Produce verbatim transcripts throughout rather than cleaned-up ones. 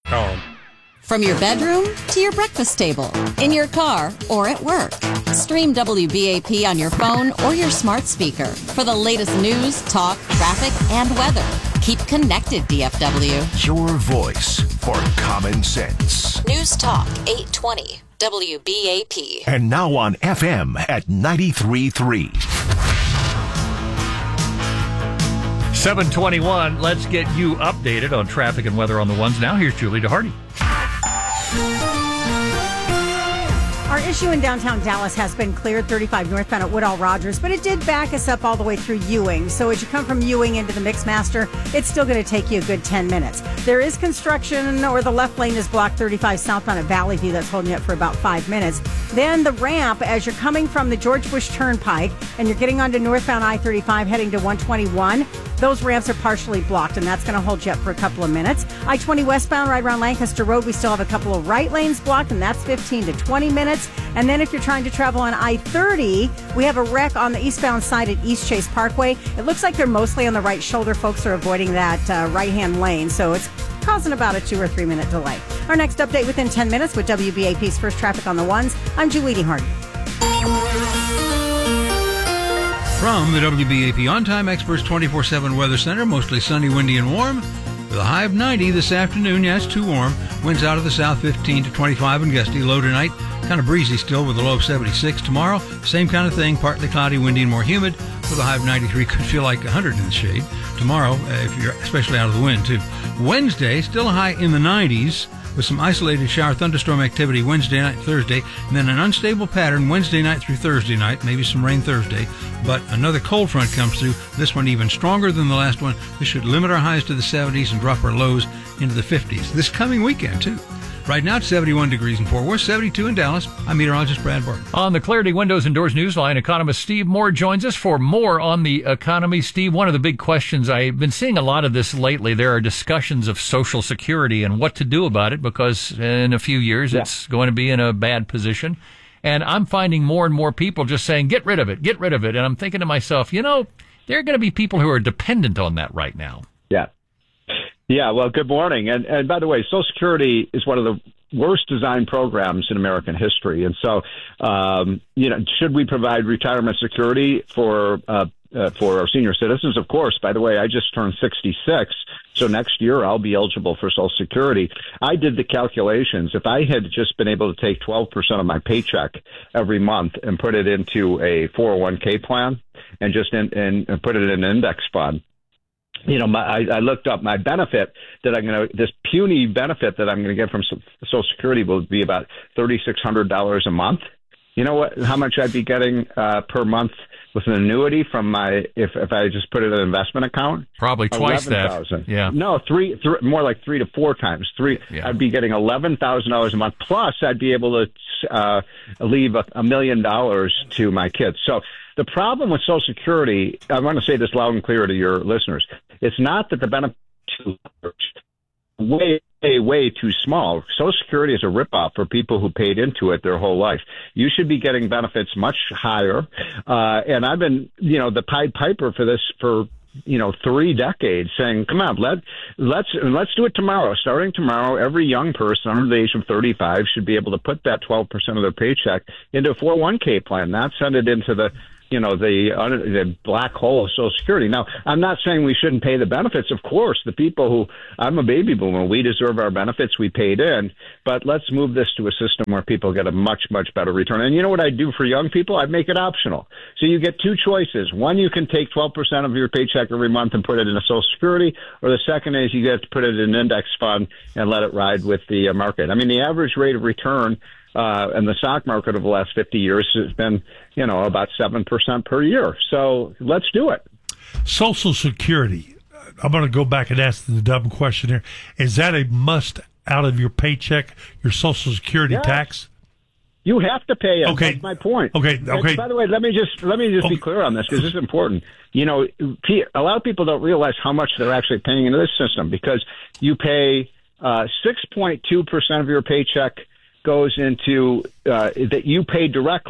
Oh. From your bedroom to your breakfast table, in your car, or at work. Stream W B A P on your phone or your smart speaker for the latest news, talk, traffic, and weather. Keep connected, D F W. Your voice for common sense. News Talk eight twenty W B A P. And now on F M at ninety-three point three. seven twenty-one, let's get you updated on traffic and weather on the ones. Now, here's Julie DeHardy. Our issue in downtown Dallas has been cleared, thirty-five northbound at Woodall Rogers, but it did back us up all the way through Ewing. So as you come from Ewing into the Mixmaster, it's still going to take you a good ten minutes. There is construction, or the left lane is blocked thirty-five southbound at Valley View. That's holding you up for about five minutes. Then the ramp, as you're coming from the George Bush Turnpike and you're getting onto northbound I thirty-five heading to one twenty-one, those ramps are partially blocked, and that's going to hold you up for a couple of minutes. I twenty westbound right around Lancaster Road, we still have a couple of right lanes blocked, and that's fifteen to twenty minutes. And then if you're trying to travel on I thirty, we have a wreck on the eastbound side at East Chase Parkway. It looks like they're mostly on the right shoulder. Folks are avoiding that uh, right-hand lane, so it's causing about a two or three minute delay. Our next update within ten minutes with W B A P's First Traffic on the Ones. I'm Julie DeHardy. From the W B A P On-Time Experts twenty-four seven Weather Center, mostly sunny, windy, and warm. With a high of ninety this afternoon. Yeah, it's too warm. Winds out of the south fifteen to twenty-five and gusty. Low tonight, kind of breezy still with a low of seventy-six. Tomorrow, same kind of thing. Partly cloudy, windy, and more humid. With a high of ninety-three, could feel like one hundred in the shade. Tomorrow, uh, if you're especially out of the wind, too. Wednesday, still a high in the nineties. With some isolated shower thunderstorm activity Wednesday night, Thursday, and then an unstable pattern Wednesday night through Thursday night, maybe some rain Thursday, but another cold front comes through, this one even stronger than the last one. This should limit our highs to the seventies and drop our lows into the fifties this coming weekend, too. Right now, it's seventy-one degrees in Fort Worth, seventy-two in Dallas. I'm meteorologist Brad Barton. On the Clarity Windows and Doors Newsline, economist Steve Moore joins us for more on the economy. Steve, one of the big questions, I've been seeing a lot of this lately. There are discussions of Social Security and what to do about it because in a few years yeah. it's going to be in a bad position. And I'm finding more and more people just saying, get rid of it, get rid of it. And I'm thinking to myself, you know, there are going to be people who are dependent on that right now. Yeah. Yeah, well, good morning. And and by the way, Social Security is one of the worst designed programs in American history. And so, um, you know, should we provide retirement security for uh, uh, for our senior citizens? Of course. By the way, I just turned sixty-six, so next year I'll be eligible for Social Security. I did the calculations. If I had just been able to take twelve percent of my paycheck every month and put it into a four oh one k plan and just in, and, and put it in an index fund, you know, my, I, I looked up my benefit that I'm going to, this puny benefit that I'm going to get from Social Security will be about thirty-six hundred dollars a month. You know what, how much I'd be getting uh, per month with an annuity from my, if, if I just put it in an investment account? Probably twice that. eleven thousand. Yeah. No, three, three, more like three to four times. Three. Yeah. I'd be getting eleven thousand dollars a month. Plus, I'd be able to uh, leave a, a million dollars to my kids. So the problem with Social Security, I want to say this loud and clear to your listeners, it's not that the benefit is too large, way, way, way too small. Social Security is a ripoff for people who paid into it their whole life. You should be getting benefits much higher. Uh, and I've been, you know, the Pied Piper for this for, you know, three decades saying, come on, let, let's, let's do it tomorrow. Starting tomorrow, every young person under the age of thirty-five should be able to put that twelve percent of their paycheck into a four oh one k plan, not send it into the, you know, the, uh, the black hole of Social Security. Now, I'm not saying we shouldn't pay the benefits. Of course, the people who, I'm a baby boomer, we deserve our benefits. We paid in. But let's move this to a system where people get a much, much better return. And you know what I do for young people? I make it optional. So you get two choices. One, you can take twelve percent of your paycheck every month and put it into Social Security. Or the second is you get to put it in an index fund and let it ride with the uh, market. I mean, the average rate of return Uh, and the stock market over the last fifty years has been, you know, about seven percent per year. So let's do it. Social Security. I'm going to go back and ask the dumb question here. Is that a must out of your paycheck, your Social Security yes. tax? You have to pay it. Okay. That's my point. Okay. Okay. And by the way, let me just let me just okay. be clear on this because this is important. You know, a lot of people don't realize how much they're actually paying into this system because you pay uh, six point two percent of your paycheck goes into uh, that you pay directly,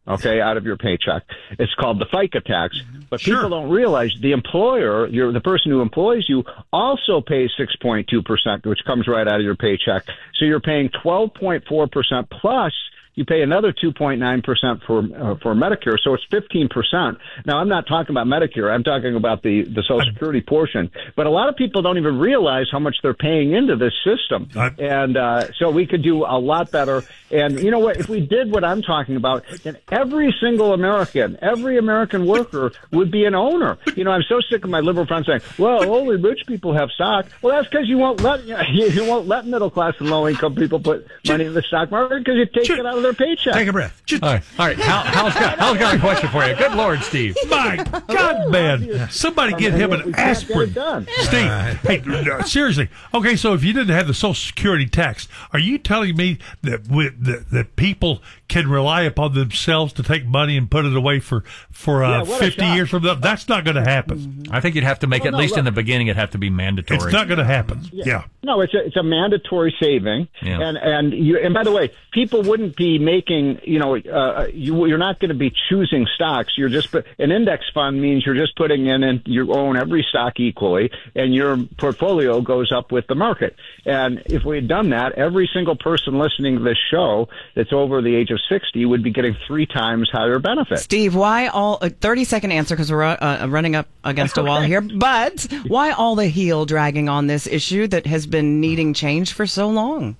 okay, out of your paycheck. It's called the FICA tax. But Sure. people don't realize the employer, you're, the person who employs you, also pays six point two percent, which comes right out of your paycheck. So you're paying twelve point four percent plus you pay another two point nine percent for uh, for Medicare, so it's fifteen percent. Now, I'm not talking about Medicare. I'm talking about the, the Social Security portion. But a lot of people don't even realize how much they're paying into this system. I, and uh, so we could do a lot better. And you know what? If we did what I'm talking about, then every single American, every American worker would be an owner. You know, I'm so sick of my liberal friends saying, well, only rich people have stock. Well, that's because you won't let you won't let middle class and low income people put money in the stock market because you take it out of their paycheck. Take a breath. All right. All right. Hal, Hal's, got, Hal's got a question for you. Good Lord, Steve. My God, man. Somebody get him an aspirin. Steve, Right. hey, no, seriously. Okay, so if you didn't have the Social Security tax, are you telling me that with, that, that people can rely upon themselves to take money and put it away for, for uh, Yeah, what a fifty shock. years from now? That's not going to happen. I think you'd have to make, Oh, at no, least in look. the beginning, it'd have to be mandatory. It's not going to happen. Yeah. No, it's a it's a mandatory saving, Yeah. and and you and by the way, people wouldn't be making you know uh, you you're not going to be choosing stocks. You're just put, an index fund means you're just putting in and you own every stock equally, and your portfolio goes up with the market. And if we had done that, every single person listening to this show that's over the age of sixty would be getting three times higher benefits. Steve, why all a thirty second answer because we're uh, running up against a wall here, but why all the heel dragging on this issue that has been needing change for so long?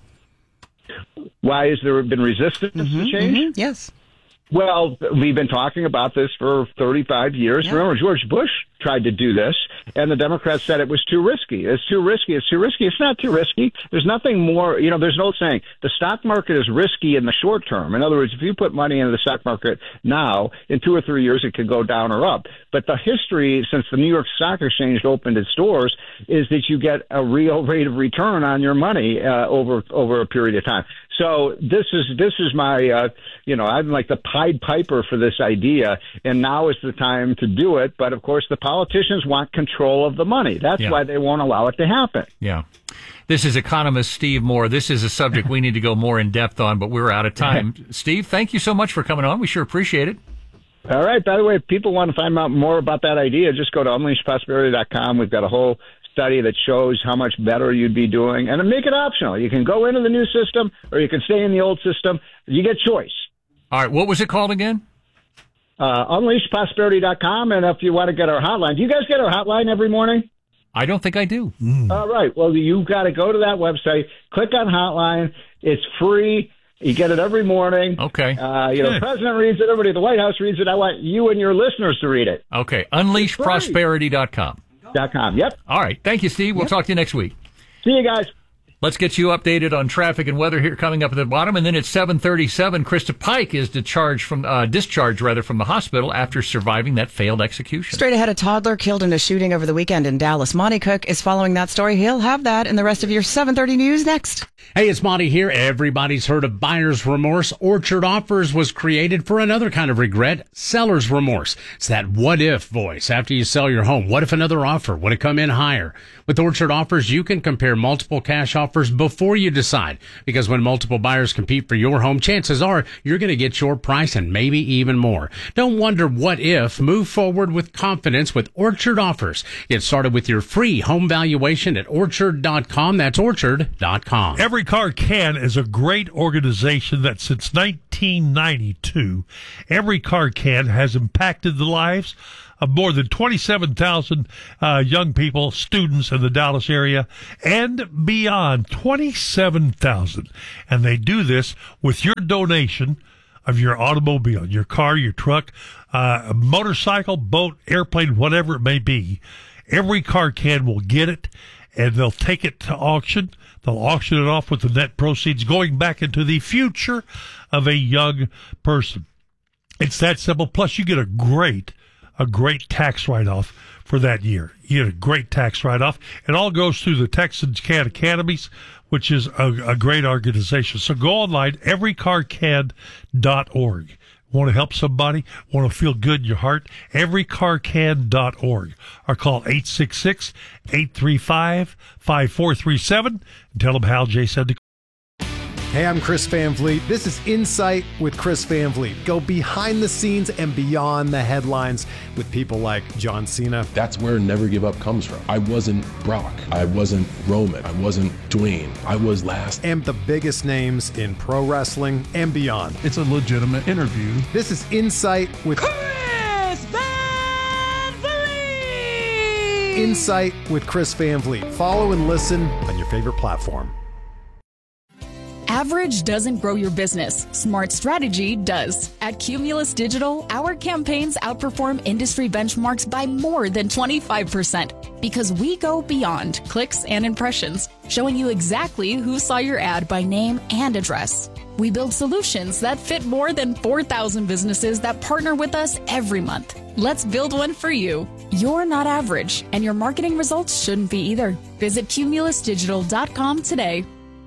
Why has there been resistance Mm-hmm, to change? mm-hmm, yes. Well, we've been talking about this for thirty-five years. Yeah. Remember, George Bush tried to do this, and the Democrats said it was too risky. It's too risky. It's too risky. It's not too risky. There's nothing more, you know, there's an old saying, the stock market is risky in the short term. In other words, if you put money into the stock market now, in two or three years, it could go down or up. But the history, since the New York Stock Exchange opened its doors, is that you get a real rate of return on your money uh, over over a period of time. So this is this is my, uh, you know, I'm like the Pied Piper for this idea, and now is the time to do it. But of course, the politicians want control of the money. That's Yeah. why they won't allow it to happen. Yeah. This is economist Steve Moore. This is a subject we need to go more in depth on, but we're out of time. Steve, thank you so much for coming on. We sure appreciate it. All right. By the way, if people want to find out more about that idea, just go to unleash prosperity dot com. We've got a whole study that shows how much better you'd be doing, and make it optional. You can go into the new system, or you can stay in the old system. You get choice. All right. What was it called again? Uh, unleash prosperity dot com, and if you want to get our hotline, do you guys get our hotline every morning? I don't think I do. All right. Well, you've got to go to that website, click on hotline. It's free. You get it every morning. Okay. Uh, you know, the president reads it. Everybody at the White House reads it. I want you and your listeners to read it. Okay. unleash prosperity dot com. Dot com. Yep. All right. Thank you, Steve. We'll talk to you next week. See you guys. Let's get you updated on traffic and weather here coming up at the bottom. And then at seven thirty-seven, Krista Pike is discharged from, uh, discharged rather from the hospital after surviving that failed execution. Straight ahead, a toddler killed in a shooting over the weekend in Dallas. Monty Cook is following that story. He'll have that in the rest of your seven thirty news next. Hey, it's Monty here. Everybody's heard of buyer's remorse. Orchard Offers was created for another kind of regret, seller's remorse. It's that what if voice after you sell your home. What if another offer would have come in higher? With Orchard Offers, you can compare multiple cash offers before you decide. Because when multiple buyers compete for your home, chances are you're going to get your price and maybe even more. Don't wonder what if. Move forward with confidence with Orchard Offers. Get started with your free home valuation at orchard dot com. That's orchard dot com. Every Car Can is a great organization that since nineteen ninety-two, Every Car Can has impacted the lives of more than twenty-seven thousand uh, young people, students in the Dallas area, and beyond. twenty-seven thousand. And they do this with your donation of your automobile, your car, your truck, uh, motorcycle, boat, airplane, whatever it may be. Every Car Can will get it, and they'll take it to auction. They'll auction it off with the net proceeds going back into the future of a young person. It's that simple. Plus, you get a great, a great tax write-off for that year. You get a great tax write-off. It all goes through the Texas Can Academies, which is a, a great organization. So go online, every car can dot org. Want to help somebody? Want to feel good in your heart? every car can dot org. Or call eight six six, eight three five, five four three seven and tell them Hal J said to Hey, I'm Chris Van Vliet. This is Insight with Chris Van Vliet. Go behind the scenes and beyond the headlines with people like John Cena. That's where Never Give Up comes from. I wasn't Brock. I wasn't Roman. I wasn't Dwayne. I was last. And the biggest names in pro wrestling and beyond. It's a legitimate interview. This is Insight with Chris Van Vliet. Insight with Chris Van Vliet. Follow and listen on your favorite platform. Average doesn't grow your business. Smart strategy does. At Cumulus Digital, our campaigns outperform industry benchmarks by more than twenty-five percent because we go beyond clicks and impressions, showing you exactly who saw your ad by name and address. We build solutions that fit more than four thousand businesses that partner with us every month. Let's build one for you. You're not average, and your marketing results shouldn't be either. Visit cumulus digital dot com today.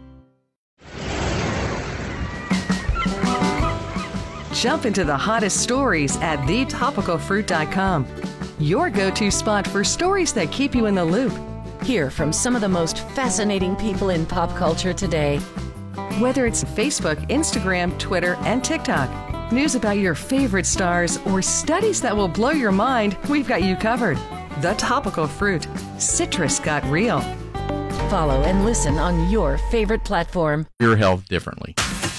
Jump into the hottest stories at the topical fruit dot com. Your go-to spot for stories that keep you in the loop. Hear from some of the most fascinating people in pop culture today. Whether it's Facebook, Instagram, Twitter, and TikTok, news about your favorite stars, or studies that will blow your mind, we've got you covered. The Topical Fruit. Citrus got real. Follow and listen on your favorite platform. Your health differently.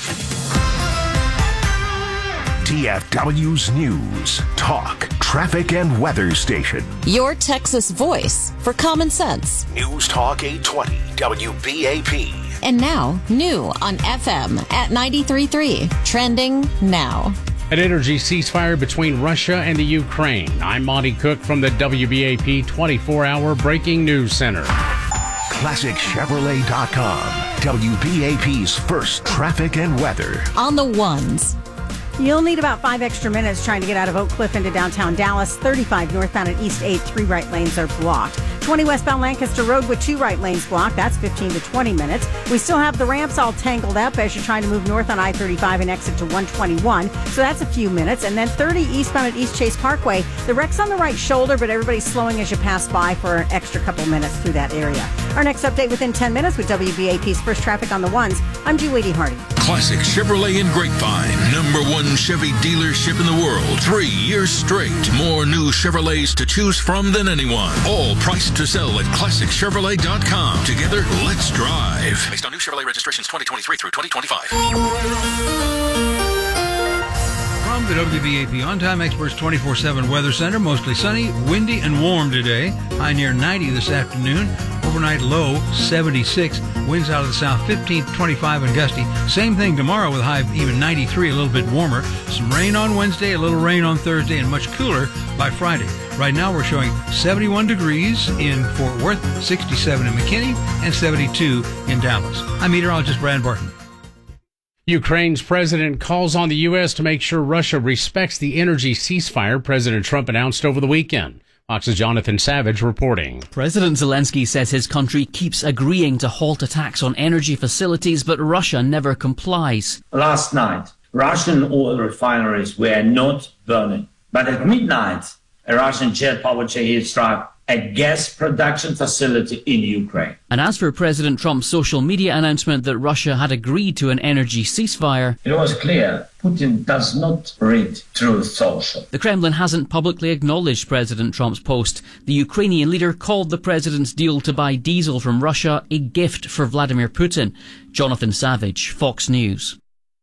T F W's News, Talk, Traffic, and Weather Station. Your Texas voice for common sense. News Talk eight twenty W B A P. And now, new on F M at ninety-three point three. Trending now. An energy ceasefire between Russia and the Ukraine. I'm Monty Cook from the W B A P twenty-four hour Breaking News Center. Classic Chevrolet dot com. W B A P's first traffic and weather. On the ones. You'll need about five extra minutes trying to get out of Oak Cliff into downtown Dallas. thirty-five northbound at East eight, three right lanes are blocked. twenty westbound Lancaster Road with two right lanes blocked. That's fifteen to twenty minutes. We still have the ramps all tangled up as you're trying to move north on I thirty-five and exit to one twenty-one. So that's a few minutes. And then thirty eastbound at East Chase Parkway. The wreck's on the right shoulder, but everybody's slowing as you pass by for an extra couple minutes through that area. Our next update within ten minutes with W B A P's first traffic on the ones. I'm Julie Hardy. Classic Chevrolet in Grapevine. Number one Chevy dealership in the world. Three years straight. More new Chevrolets to choose from than anyone. All priced to sell at classic chevrolet dot com. Together, let's drive. Based on new Chevrolet registrations twenty twenty-three through twenty twenty-five. From the W B A P On-Time Experts twenty-four seven Weather Center, mostly sunny, windy, and warm today. High near ninety this afternoon. Overnight low seventy-six. Winds out of the south fifteen to twenty-five and gusty. Same thing tomorrow with high even ninety-three, a little bit warmer. Some rain on Wednesday, a little rain on Thursday, and much cooler by Friday. Right now we're showing seventy-one degrees in Fort Worth, sixty-seven in McKinney, and seventy-two in Dallas. I'm meteorologist Brad Barton. Ukraine's president calls on the U S to make sure Russia respects the energy ceasefire President Trump announced over the weekend. Fox's Jonathan Savage reporting. President Zelensky says his country keeps agreeing to halt attacks on energy facilities, but Russia never complies. Last night, Russian oil refineries were not burning. But at midnight, a Russian jet powered Shahid struck a gas production facility in Ukraine. And as for President Trump's social media announcement that Russia had agreed to an energy ceasefire, it was clear Putin does not read Truth Social. The Kremlin hasn't publicly acknowledged President Trump's post. The Ukrainian leader called the president's deal to buy diesel from Russia a gift for Vladimir Putin. Jonathan Savage, Fox News.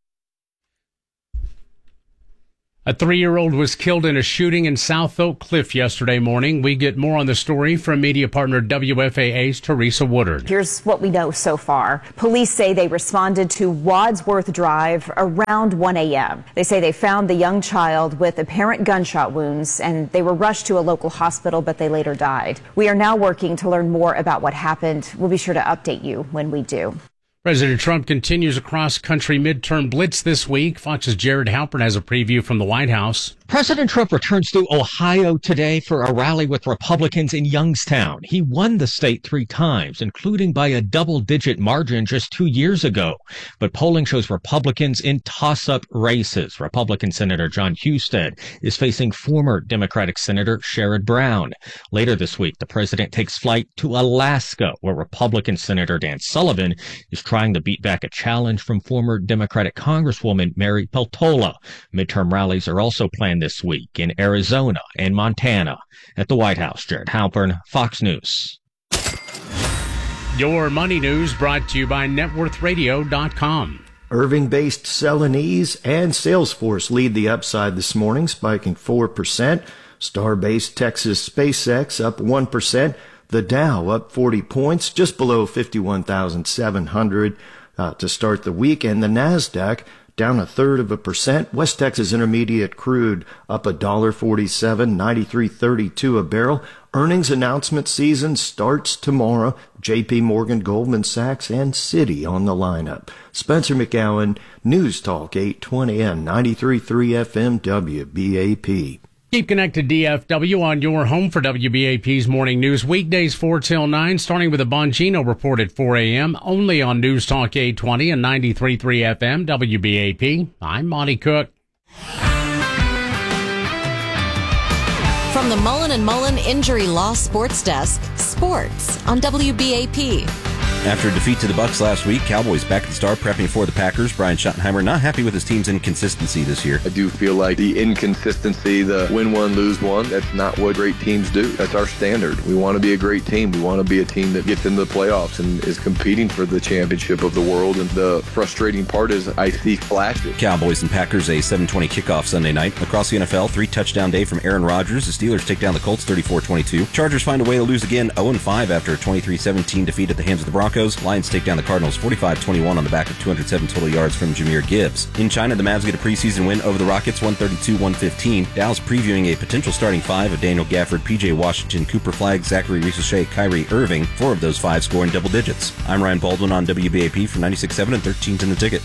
A three-year-old was killed in a shooting in South Oak Cliff yesterday morning. We get more on the story from media partner W F A A's Teresa Woodard. Here's what we know so far. Police say they responded to Wadsworth Drive around one a.m. They say they found the young child with apparent gunshot wounds, and they were rushed to a local hospital, but they later died. We are now working to learn more about what happened. We'll be sure to update you when we do. President Trump continues a cross-country midterm blitz this week. Fox's Jared Halpern has a preview from the White House. President Trump returns to Ohio today for a rally with Republicans in Youngstown. He won the state three times, including by a double-digit margin just two years ago. But polling shows Republicans in toss-up races. Republican Senator John Husted is facing former Democratic Senator Sherrod Brown. Later this week, the president takes flight to Alaska, where Republican Senator Dan Sullivan is trying to beat back a challenge from former Democratic Congresswoman Mary Peltola. Midterm rallies are also planned this week in Arizona and Montana. At the White House, Jared Halpern, Fox News. Your money news brought to you by net worth radio dot com. Irving-based Celanese and Salesforce lead the upside this morning, spiking four percent. Star-based Texas SpaceX up one percent. The Dow up forty points, just below fifty-one thousand seven hundred uh, to start the week. And the NASDAQ down a third of a percent. West Texas Intermediate crude up one dollar forty-seven, ninety-three thirty-two a barrel. Earnings announcement season starts tomorrow. J P Morgan, Goldman Sachs, and Citi on the lineup. Spencer McGowan, News Talk eight twenty and ninety-three point three F M W B A P. Keep connected D F W on your home for W B A P's morning news. Weekdays four till nine, starting with a Bongino report at four a.m. only on News Talk eight twenty and ninety-three point three F M W B A P. I'm Monty Cook. From the Mullen and Mullen Injury Law Sports Desk, sports on W B A P. After a defeat to the Bucs last week, Cowboys back at the start prepping for the Packers. Brian Schottenheimer not happy with his team's inconsistency this year. I do feel like the inconsistency, the win one, lose one, that's not what great teams do. That's our standard. We want to be a great team. We want to be a team that gets into the playoffs and is competing for the championship of the world. And the frustrating part is I see flashes. Cowboys and Packers, a seven twenty kickoff Sunday night. Across the N F L, three-touchdown day from Aaron Rodgers. The Steelers take down the Colts thirty-four twenty-two. Chargers find a way to lose again oh and five after a twenty-three seventeen defeat at the hands of the Broncos. Lions take down the Cardinals forty-five twenty-one on the back of two hundred seven total yards from Jahmyr Gibbs. In China, the Mavs get a preseason win over the Rockets one thirty-two one fifteen. Dallas previewing a potential starting five of Daniel Gafford, P J Washington, Cooper Flagg, Zachary Ricochet, Kyrie Irving. Four of those five score in double digits. I'm Ryan Baldwin on W B A P for ninety-six point seven and thirteenth in the Ticket.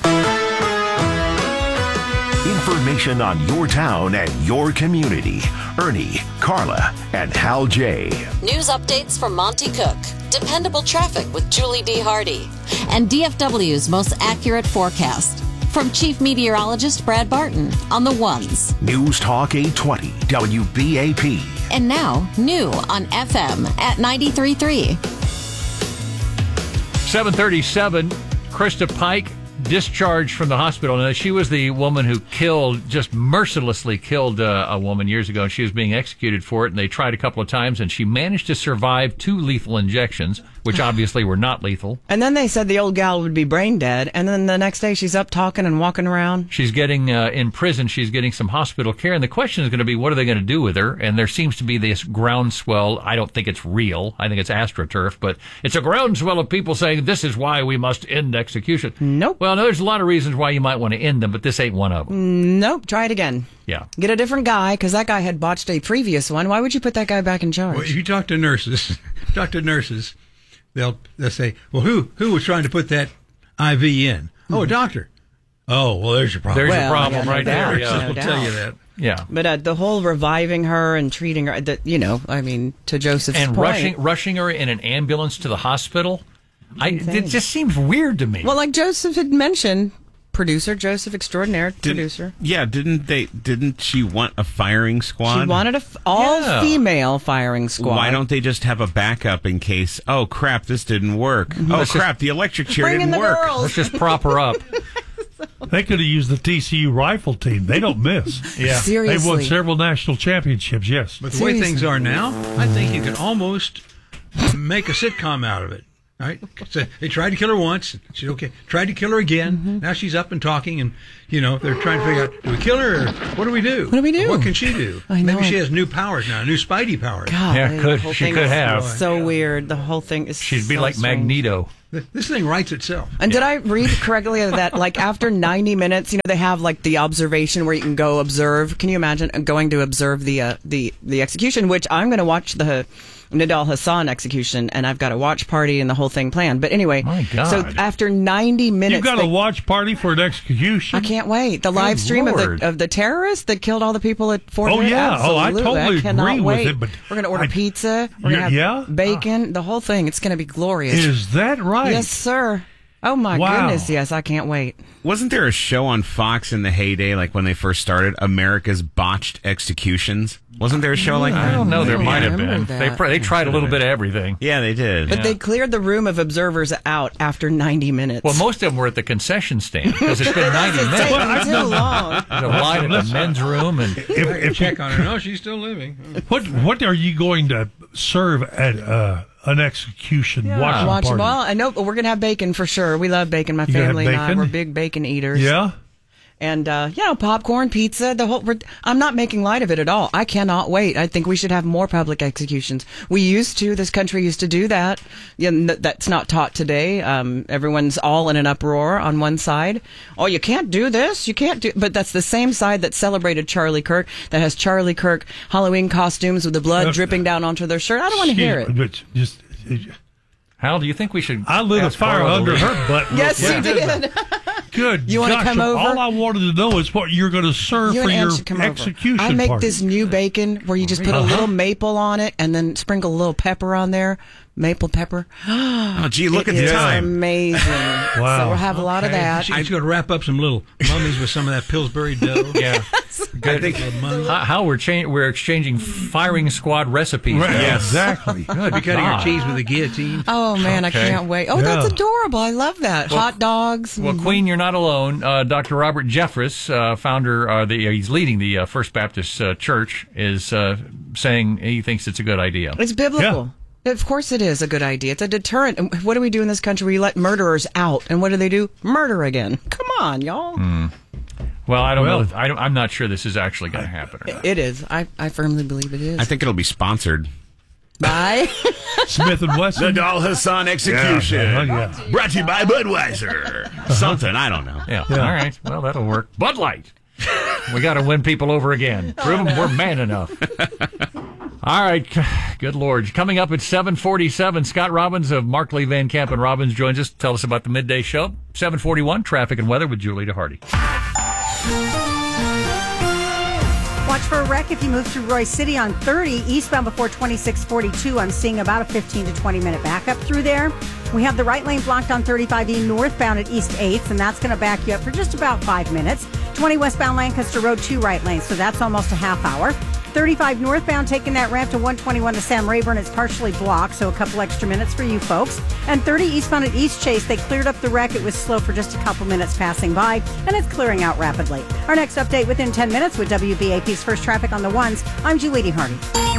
Information on your town and your community. Ernie, Carla, and Hal J. News updates from Monty Cook. Dependable traffic with Julie D. Hardy. And D F W's most accurate forecast. From Chief Meteorologist Brad Barton on the ones. News Talk eight twenty, W B A P. And now, new on F M at ninety-three point three. seven thirty-seven, Krista Pike discharged from the hospital. Now, she was the woman who killed, just mercilessly killed uh, a woman years ago, and she was being executed for it, and they tried a couple of times, and she managed to survive two lethal injections, which obviously were not lethal. And then they said the old gal would be brain dead, and then the next day she's up talking and walking around. She's getting, uh, in prison, she's getting some hospital care, and the question is going to be, what are they going to do with her? And there seems to be this groundswell. I don't think it's real. I think it's AstroTurf, but it's a groundswell of people saying, this is why we must end execution. Nope. Well, no, there's a lot of reasons why you might want to end them, but this ain't one of them. Nope. Try it again. Yeah. Get a different guy, because that guy had botched a previous one. Why would you put that guy back in charge? Well, if you talk to nurses, talk to nurses, they'll they'll say, well, who who was trying to put that I V in? Oh, a doctor. Oh, well, there's your problem. There's well, your problem yeah, no right doubt, there. Yeah. no We'll doubt. tell you that. Yeah. But uh, the whole reviving her and treating her, that you know, I mean, to Joseph's and point. rushing rushing her in an ambulance to the hospital, I, it just seems weird to me. Well, like Joseph had mentioned, producer Joseph, extraordinaire Did- producer. Yeah, didn't they? Didn't she want a firing squad? She wanted a f- all Yeah. female firing squad. Why don't they just have a backup in case? Oh crap, this didn't work. Oh Let's crap, the electric chair Bring in didn't the work. girls. Let's just prop her up. They could have used the T C U rifle team. They don't miss. Yeah. They've won Seriously. several national championships, yes. But the way Seriously. things are now, I think you could almost make a sitcom out of it. All right? So they tried to kill her once. She's okay. Tried to kill her again. Mm-hmm. Now she's up and talking, and, you know, they're trying to figure out, do we kill her or what do we do? What do we do? What can she do? I know. Maybe she has new powers now, new Spidey powers. God, Yeah, the could- whole she thing could is have. So weird. The whole thing is She'd be so like strange. Magneto. This thing writes itself. And did I read correctly that, like, after ninety minutes, you know, they have, like, the observation where you can go observe. Can you imagine going to observe the uh, the, the execution, which I'm going to watch the Nidal Hassan execution, and I've got a watch party and the whole thing planned. But anyway, My God. so after ninety minutes... You've got they, a watch party for an execution? I can't wait. The Good live stream of Lord. the of the terrorists that killed all the people at Fort Oh, Hood? yeah. Oh, I Absolutely. totally I cannot agree with wait. it, but We're going to order I- pizza. We're Yeah, going to have yeah? bacon, the whole thing. It's going to be glorious. Is that right? Yes, sir. Oh, my Wow. goodness, yes. I can't wait. Wasn't there a show on Fox in the heyday, like when they first started, America's Botched Executions? Wasn't there a show like that? I don't know. There might have been. remember They that. pr- they tried a little bit of everything. Yeah, they did. But they cleared the room of observers out after ninety minutes. Well, most of them were at the concession stand because it's been ninety It's minutes. taking too long. There's a line in the men's room, and If, if Check on her. No, she's still living. what what are you going to serve at uh, an execution watching Watch party? them all. I know, but we're going to have bacon for sure. We love bacon. My You gonna have family and I, bacon? we're big bacon eaters. Yeah. And, uh, you know, popcorn, pizza, the whole, we're, I'm not making light of it at all. I cannot wait. I think we should have more public executions. We used to, this country used to do that. Yeah, n- that's not taught today. Um, everyone's all in an uproar on one side. Oh, you can't do this. You can't do, but that's the same side that celebrated Charlie Kirk, that has Charlie Kirk Halloween costumes with the blood Uh, dripping down onto their shirt. I don't want to hear it. But just, Hal, do you think we should? I lit a ask fire Carla to under leave? her butt. real Yes, quick. you did. Good. You wanna gosh, come over? All I wanted to know is what you're going to serve You for and Ann your should come over. execution I make party. this new bacon where you just put a Uh-huh. little maple on it and then sprinkle a little pepper on there. Maple pepper. Oh, gee, look It at the is time. amazing. So we'll have a lot of that. She's going to wrap up some little mummies with some of that Pillsbury dough. Yeah. I think How, how we're cha- we're exchanging firing squad recipes. Right, now. yes. Exactly. Good Be cutting her God. cheese with a guillotine. Oh man, Okay. I can't wait. Oh, Yeah. that's adorable. I love that. Well- Hot dogs. Well, Queen, you're not alone. Uh, Doctor Robert Jeffress, uh, founder, uh, the, he's leading the uh, First Baptist uh, Church, is uh, saying he thinks it's a good idea. It's biblical. Of course it is a good idea. It's a deterrent. And what do we do in this country? We let murderers out. And what do they do? Murder again. Come on, y'all. Mm. Well, I don't Well- know. I don't, I'm not sure this is actually going to happen. Or not. It is. I, I firmly believe it is. I think it'll be sponsored. Bye. Smith and Wesson. Nidal Hassan execution. Yeah, yeah. Brought to you by Budweiser. Something, I don't know. Yeah. All right. Well, that'll work. Bud Light. We got to win people over again. Prove them we're man enough. All right. Good Lord. Coming up at seven forty-seven, Scott Robbins of Markley, Van Camp and Robbins joins us to tell us about the midday show. seven forty-one, traffic and weather with Julie DeHardy. Watch for a wreck if you move through Roy City on thirty, eastbound before twenty-six forty-two. I'm seeing about a fifteen to twenty minute backup through there. We have the right lane blocked on thirty-five E northbound at East eighth, and that's going to back you up for just about five minutes. twenty westbound Lancaster Road, two right lanes, so that's almost a half hour. thirty-five northbound taking that ramp to one twenty-one to Sam Rayburn. It's partially blocked, so a couple extra minutes for you folks. And thirty eastbound at East Chase, they cleared up the wreck. It was slow for just a couple minutes passing by, and it's clearing out rapidly. Our next update within ten minutes with W B A P's First Traffic on the Ones. I'm Julie DeHardy.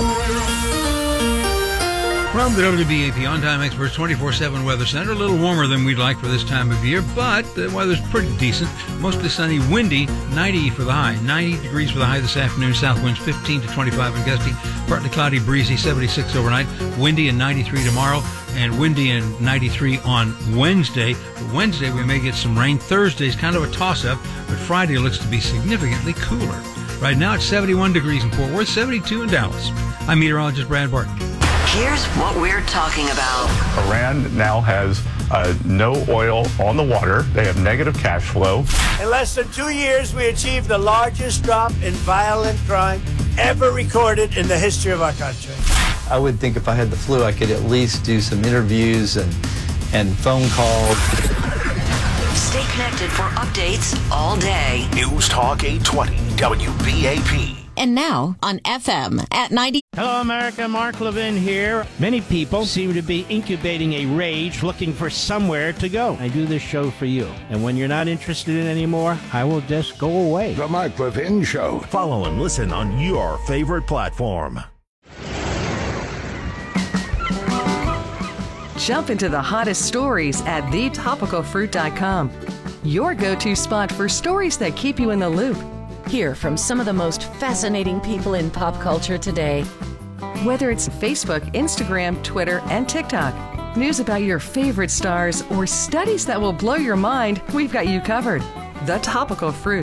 From the W B A P On-Time Experts twenty-four seven Weather Center, a little warmer than we'd like for this time of year, but the weather's pretty decent. Mostly sunny, windy, ninety for the high. ninety degrees for the high this afternoon. South winds fifteen to twenty-five and gusty. Partly cloudy, breezy, seventy-six overnight. Windy and ninety-three tomorrow, and windy and ninety-three on Wednesday. But Wednesday we may get some rain. Thursday's kind of a toss-up, but Friday looks to be significantly cooler. Right now it's seventy-one degrees in Fort Worth, seventy-two in Dallas. I'm meteorologist Brad Barton. Here's what we're talking about. Iran now has uh, no oil on the water. They have negative cash flow. In less than two years, we achieved the largest drop in violent crime ever recorded in the history of our country. I would think if I had the flu, I could at least do some interviews and, and phone calls. Stay connected for updates all day. News Talk eight twenty W B A P. And now on F M at ninety. Hello, America. Mark Levin here. Many people seem to be incubating a rage looking for somewhere to go. I do this show for you. And when you're not interested in it anymore, I will just go away. The Mark Levin Show. Follow and listen on your favorite platform. Jump into the hottest stories at the topical fruit dot com. Your go-to spot for stories that keep you in the loop. Hear from some of the most fascinating people in pop culture today. Whether it's Facebook, Instagram, Twitter, and TikTok. News about your favorite stars or studies that will blow your mind, we've got you covered. The Topical Fruit.